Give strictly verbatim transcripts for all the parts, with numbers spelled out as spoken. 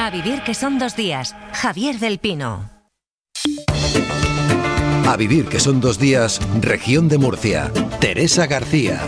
A vivir que son dos días. Javier del Pino. A vivir que son dos días. Región de Murcia. Teresa García.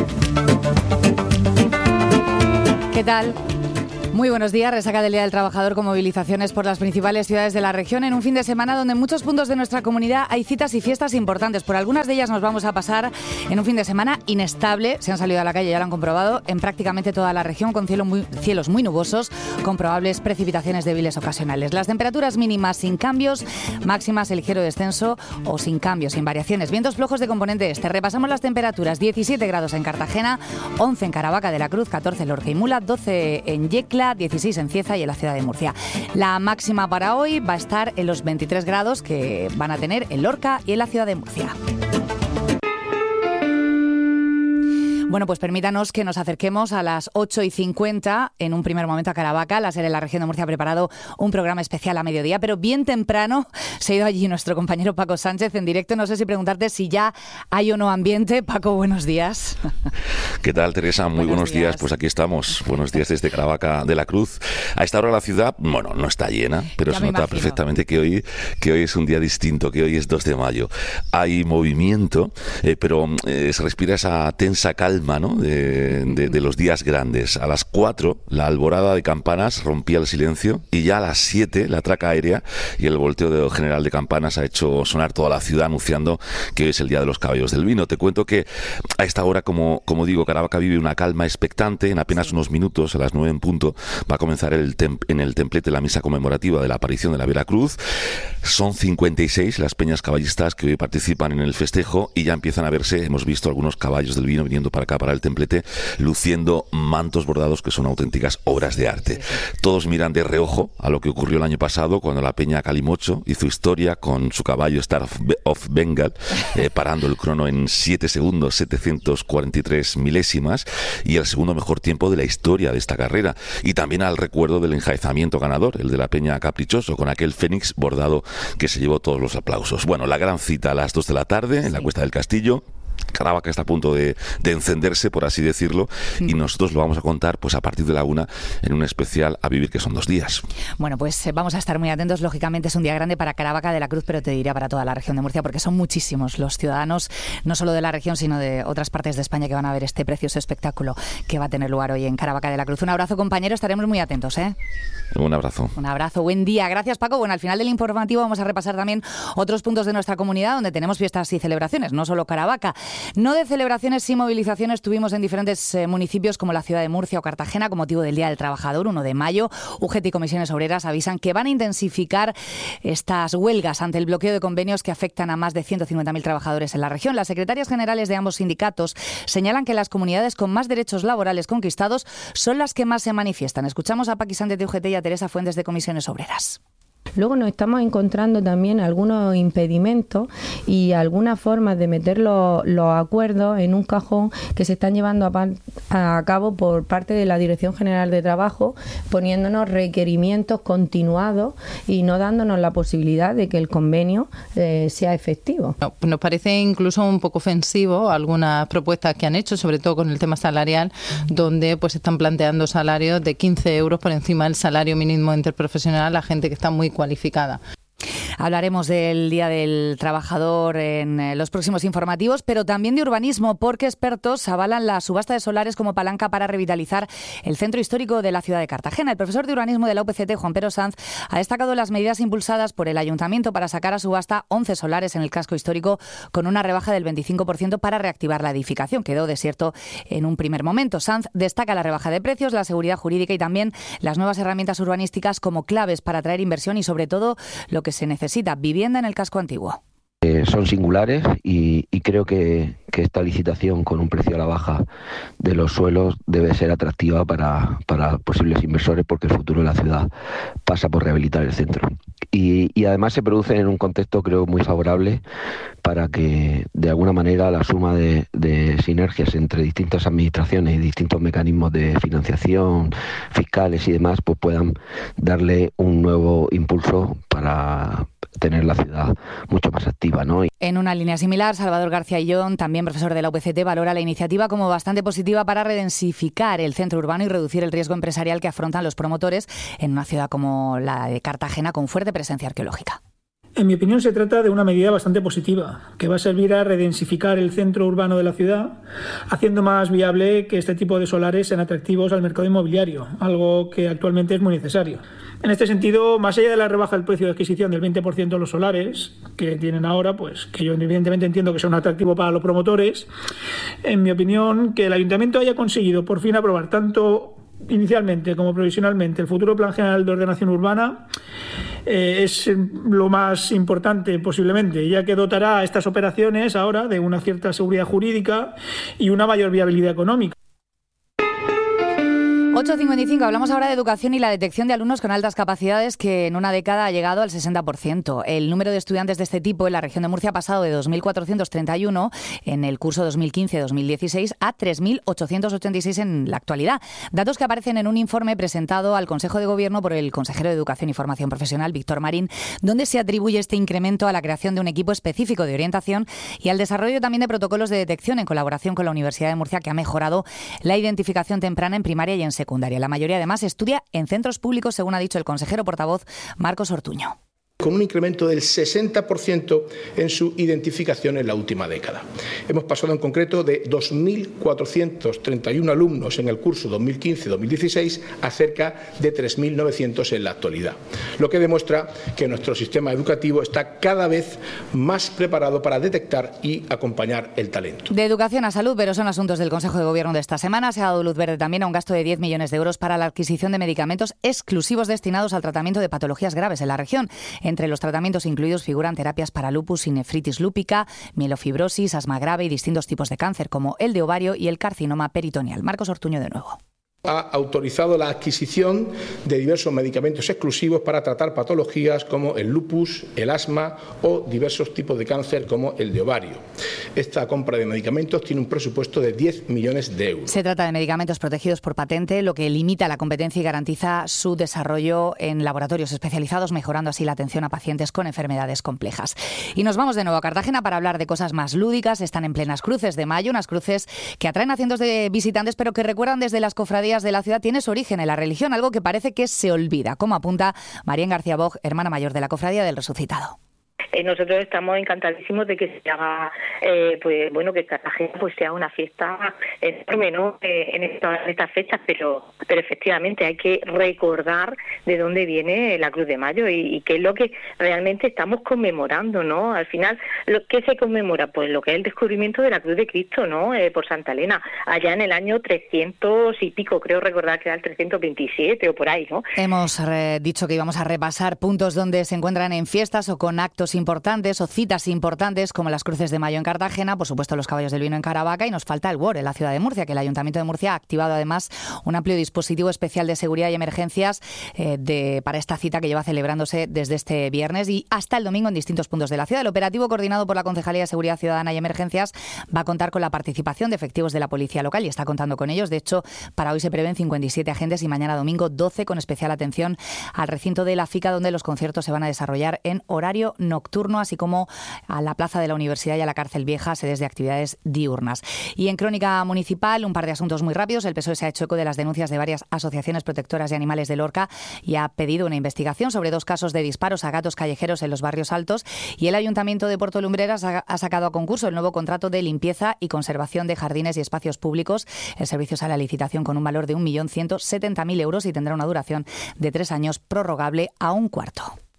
¿Qué tal? Muy buenos días. Resaca del Día del Trabajador con movilizaciones por las principales ciudades de la región en un fin de semana donde en muchos puntos de nuestra comunidad hay citas y fiestas importantes. Por algunas de ellas nos vamos a pasar en un fin de semana inestable. Se han salido a la calle, ya lo han comprobado, en prácticamente toda la región con cielo muy, cielos muy nubosos, con probables precipitaciones débiles ocasionales. Las temperaturas mínimas sin cambios, máximas el ligero descenso o sin cambios, sin variaciones. Vientos flojos de componente este. Repasamos las temperaturas. diecisiete grados en Cartagena, once en Caravaca de la Cruz, catorce en Lorca y Mula, doce en Yecla, dieciséis en Cieza y en la ciudad de Murcia. La máxima para hoy va a estar en los veintitrés grados que van a tener en Lorca y en la ciudad de Murcia. Bueno, pues permítanos que nos acerquemos a las ocho y cincuenta, en un primer momento a Caravaca. La SER en la región de Murcia ha preparado un programa especial a mediodía, pero bien temprano se ha ido allí nuestro compañero Paco Sánchez en directo. No sé si preguntarte si ya hay o no ambiente. Paco, buenos días. ¿Qué tal, Teresa? Muy buenos, buenos días. días. Pues aquí estamos. Buenos días desde Caravaca de la Cruz. A esta hora la ciudad, bueno, no está llena, pero ya se nota imagino. perfectamente que hoy, que hoy es un día distinto, que hoy es dos de mayo. Hay movimiento, eh, pero eh, se respira esa tensa calma, ¿no? De, de, de los días grandes. A las cuatro la alborada de campanas rompía el silencio y ya a las siete la traca aérea y el volteo de general de campanas ha hecho sonar toda la ciudad anunciando que hoy es el día de los caballos del vino. Te cuento que a esta hora, como, como digo, Caravaca vive una calma expectante. En apenas unos minutos, a las nueve en punto, va a comenzar el tem- en el templete la misa conmemorativa de la aparición de la Veracruz. Son cincuenta y seis las peñas caballistas que hoy participan en el festejo y ya empiezan a verse, hemos visto algunos caballos del vino viniendo para acá, para el templete, luciendo mantos bordados que son auténticas obras de arte. Todos miran de reojo a lo que ocurrió el año pasado cuando la peña Calimocho hizo historia con su caballo Star of, Be- of Bengal, eh, parando el crono en siete segundos, setecientos cuarenta y tres milésimas, y el segundo mejor tiempo de la historia de esta carrera. Y también al recuerdo del enjaezamiento ganador, el de la peña Caprichoso, con aquel fénix bordado que se llevó todos los aplausos. Bueno, la gran cita a las dos de la tarde en la Cuesta del Castillo. Caravaca está a punto de, de encenderse, por así decirlo, y nosotros lo vamos a contar pues a partir de la una en un especial A Vivir que son dos días. Bueno, pues vamos a estar muy atentos. Lógicamente es un día grande para Caravaca de la Cruz, pero te diría para toda la región de Murcia, porque son muchísimos los ciudadanos, no solo de la región, sino de otras partes de España, que van a ver este precioso espectáculo que va a tener lugar hoy en Caravaca de la Cruz. Un abrazo, compañero, estaremos muy atentos, ¿eh? Un abrazo. Un abrazo, buen día. Gracias, Paco. Bueno, al final del informativo vamos a repasar también otros puntos de nuestra comunidad donde tenemos fiestas y celebraciones, no solo Caravaca. No de celebraciones y movilizaciones tuvimos en diferentes eh, municipios como la ciudad de Murcia o Cartagena con motivo del Día del Trabajador, uno de mayo. U G T y comisiones obreras avisan que van a intensificar estas huelgas ante el bloqueo de convenios que afectan a más de ciento cincuenta mil trabajadores en la región. Las secretarias generales de ambos sindicatos señalan que las comunidades con más derechos laborales conquistados son las que más se manifiestan. Escuchamos a Paqui Sánchez de U G T y a Teresa Fuentes de comisiones obreras. Luego nos estamos encontrando también algunos impedimentos y algunas formas de meter los, los acuerdos en un cajón que se están llevando a, a cabo por parte de la Dirección General de Trabajo, poniéndonos requerimientos continuados y no dándonos la posibilidad de que el convenio eh, sea efectivo. No, nos parece incluso un poco ofensivo algunas propuestas que han hecho, sobre todo con el tema salarial, donde pues están planteando salarios de quince euros por encima del salario mínimo interprofesional a gente que está muy cualificada. Hablaremos del Día del Trabajador en los próximos informativos, pero también de urbanismo, porque expertos avalan la subasta de solares como palanca para revitalizar el centro histórico de la ciudad de Cartagena. El profesor de urbanismo de la U P C T, Juan Pedro Sanz, ha destacado las medidas impulsadas por el Ayuntamiento para sacar a subasta once solares en el casco histórico con una rebaja del veinticinco por ciento para reactivar la edificación. Quedó desierto en un primer momento. Sanz destaca la rebaja de precios, la seguridad jurídica y también las nuevas herramientas urbanísticas como claves para atraer inversión y, sobre todo, lo que se necesita: vivienda en el casco antiguo. Eh, son singulares y, y creo que, que esta licitación con un precio a la baja de los suelos debe ser atractiva para, para posibles inversores, porque el futuro de la ciudad pasa por rehabilitar el centro. Y, y además se produce en un contexto, creo, muy favorable para que, de alguna manera, la suma de, de sinergias entre distintas administraciones y distintos mecanismos de financiación, fiscales y demás, pues puedan darle un nuevo impulso para tener la ciudad mucho más activa, ¿no? En una línea similar, Salvador García Illón, también profesor de la U P C T, valora la iniciativa como bastante positiva para redensificar el centro urbano y reducir el riesgo empresarial que afrontan los promotores en una ciudad como la de Cartagena con fuerte presencia arqueológica. En mi opinión, se trata de una medida bastante positiva, que va a servir a redensificar el centro urbano de la ciudad, haciendo más viable que este tipo de solares sean atractivos al mercado inmobiliario, algo que actualmente es muy necesario. En este sentido, más allá de la rebaja del precio de adquisición del veinte por ciento de los solares que tienen ahora, pues que yo evidentemente entiendo que sea un atractivo para los promotores, en mi opinión, que el Ayuntamiento haya conseguido por fin aprobar tanto inicialmente como provisionalmente el futuro Plan General de Ordenación Urbana eh, es lo más importante posiblemente, ya que dotará a estas operaciones ahora de una cierta seguridad jurídica y una mayor viabilidad económica. ocho cincuenta y cinco, hablamos ahora de educación y la detección de alumnos con altas capacidades que en una década ha llegado al sesenta por ciento. El número de estudiantes de este tipo en la región de Murcia ha pasado de dos mil cuatrocientos treinta y uno en el curso dos mil quince dos mil dieciséis a tres mil ochocientos ochenta y seis en la actualidad. Datos que aparecen en un informe presentado al Consejo de Gobierno por el consejero de Educación y Formación Profesional, Víctor Marín, donde se atribuye este incremento a la creación de un equipo específico de orientación y al desarrollo también de protocolos de detección en colaboración con la Universidad de Murcia, que ha mejorado la identificación temprana en primaria y en secundaria. La mayoría, además, estudia en centros públicos, según ha dicho el consejero portavoz Marcos Ortuño. Con un incremento del sesenta por ciento en su identificación en la última década. Hemos pasado en concreto de dos mil cuatrocientos treinta y uno alumnos en el curso dos mil quince dos mil dieciséis a cerca de tres mil novecientos en la actualidad, lo que demuestra que nuestro sistema educativo está cada vez más preparado para detectar y acompañar el talento. De educación a salud, pero son asuntos del Consejo de Gobierno de esta semana. Se ha dado luz verde también a un gasto de diez millones de euros para la adquisición de medicamentos exclusivos destinados al tratamiento de patologías graves en la región. Entre los tratamientos incluidos figuran terapias para lupus y nefritis lúpica, mielofibrosis, asma grave y distintos tipos de cáncer como el de ovario y el carcinoma peritoneal. Marcos Ortuño de nuevo. Ha autorizado la adquisición de diversos medicamentos exclusivos para tratar patologías como el lupus, el asma o diversos tipos de cáncer como el de ovario. Esta compra de medicamentos tiene un presupuesto de diez millones de euros. Se trata de medicamentos protegidos por patente, lo que limita la competencia y garantiza su desarrollo en laboratorios especializados, mejorando así la atención a pacientes con enfermedades complejas. Y nos vamos de nuevo a Cartagena para hablar de cosas más lúdicas. Están en plenas cruces de mayo, unas cruces que atraen a cientos de visitantes, pero que recuerdan desde las cofradías de la ciudad tiene su origen en la religión, algo que parece que se olvida, como apunta María García Boj, hermana mayor de la Cofradía del Resucitado. Eh, nosotros estamos encantadísimos de que se haga, eh, pues bueno, que Cartagena pues sea una fiesta enorme, ¿no? Eh, en, esta, en estas fechas, pero pero efectivamente hay que recordar de dónde viene la Cruz de Mayo y, y qué es lo que realmente estamos conmemorando, ¿no? Al final, lo ¿qué se conmemora? Pues lo que es el descubrimiento de la Cruz de Cristo, ¿no? Eh, por Santa Elena, allá en el año trescientos y pico, creo recordar que era el trescientos veintisiete o por ahí, ¿no? Hemos eh, dicho que íbamos a repasar puntos donde se encuentran en fiestas o con actos importantes o citas importantes como las Cruces de Mayo en Cartagena, por supuesto los Caballos del Vino en Caravaca, y nos falta el World en la ciudad de Murcia, que el Ayuntamiento de Murcia ha activado además un amplio dispositivo especial de seguridad y emergencias eh, de, para esta cita que lleva celebrándose desde este viernes y hasta el domingo en distintos puntos de la ciudad. El operativo, coordinado por la Concejalía de Seguridad Ciudadana y Emergencias, va a contar con la participación de efectivos de la Policía Local y está contando con ellos. De hecho, para hoy se prevén cincuenta y siete agentes y mañana domingo doce, con especial atención al recinto de la FICA, donde los conciertos se van a desarrollar en horario nocturno, así como a la Plaza de la Universidad y a la Cárcel Vieja, sedes de actividades diurnas. Y en crónica municipal, un par de asuntos muy rápidos. El P S O E se ha hecho eco de las denuncias de varias asociaciones protectoras de animales de Lorca y ha pedido una investigación sobre dos casos de disparos a gatos callejeros en los barrios altos, y el Ayuntamiento de Puerto Lumbreras ha sacado a concurso el nuevo contrato de limpieza y conservación de jardines y espacios públicos. El servicio sale a licitación con un valor de un millón ciento setenta mil euros y tendrá una duración de tres años prorrogable a un cuarto.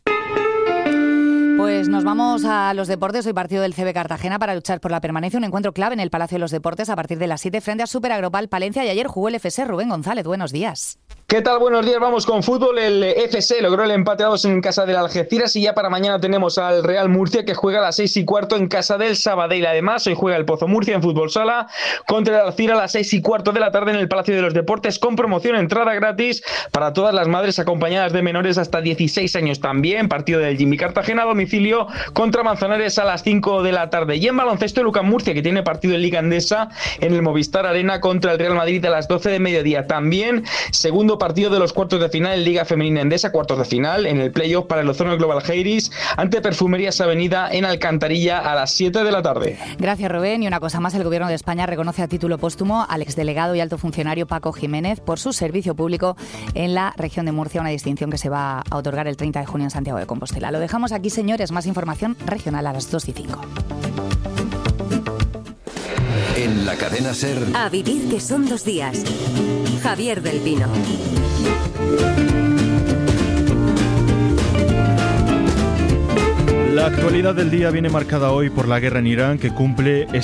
Pues nos vamos a los deportes. Hoy partido del C B Cartagena para luchar por la permanencia. Un encuentro clave en el Palacio de los Deportes a partir de las siete frente a Super Agropal Palencia, y ayer jugó el F S. Rubén González, buenos días. ¿Qué tal? Buenos días, vamos con fútbol. El F S logró el empate a dos en casa del Algeciras y ya para mañana tenemos al Real Murcia, que juega a las seis y cuarto en casa del Sabadell. Además, hoy juega el Pozo Murcia en fútbol sala contra el Alcira a las seis y cuarto de la tarde en el Palacio de los Deportes, con promoción, entrada gratis para todas las madres acompañadas de menores hasta dieciséis años. También partido del Jimmy Cartagena a domicilio contra Manzanares a las cinco de la tarde. Y en baloncesto, el UCAM Murcia, que tiene partido en Liga Endesa en el Movistar Arena contra el Real Madrid a las doce de mediodía. También segundo partido partido de los cuartos de final en Liga Femenina Endesa, cuartos de final en el playoff para el Ozono Global Heiris ante Perfumerías Avenida en Alcantarilla a las siete de la tarde. Gracias, Rubén. Y una cosa más, el Gobierno de España reconoce a título póstumo al exdelegado y alto funcionario Paco Jiménez por su servicio público en la región de Murcia, una distinción que se va a otorgar el treinta de junio en Santiago de Compostela. Lo dejamos aquí, señores. Más información regional a las dos y cinco. En la cadena SER. A vivir que son dos días. Javier del Pino. La actualidad del día viene marcada hoy por la guerra en Irán, que cumple este